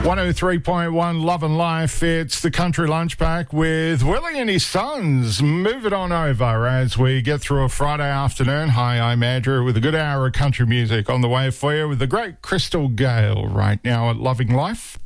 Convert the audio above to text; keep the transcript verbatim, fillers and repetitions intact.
one oh three point one Love and Life. It's the Country Lunch Pack with Willie and his sons. Move it on over as we get through a Friday afternoon. Hi, I'm Andrew with a good hour of country music on the way for you with the great Crystal Gale right now at Loving Life.